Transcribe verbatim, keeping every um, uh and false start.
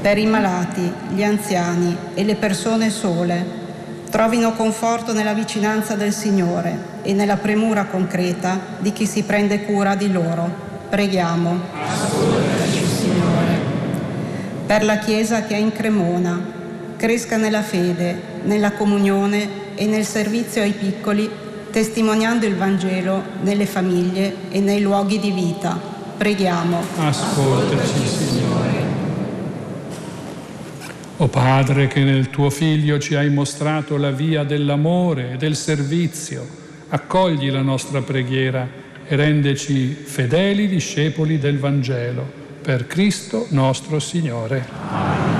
per i malati, gli anziani e le persone sole, trovino conforto nella vicinanza del Signore e nella premura concreta di chi si prende cura di loro. Preghiamo. Ascoltaci, Signore. Per la Chiesa che è in Cremona, cresca nella fede, nella comunione e nel servizio ai piccoli, testimoniando il Vangelo nelle famiglie e nei luoghi di vita. Preghiamo. Ascoltaci, Signore. O Padre, che nel tuo Figlio ci hai mostrato la via dell'amore e del servizio, accogli la nostra preghiera e rendeci fedeli discepoli del Vangelo. Per Cristo nostro Signore. Amen.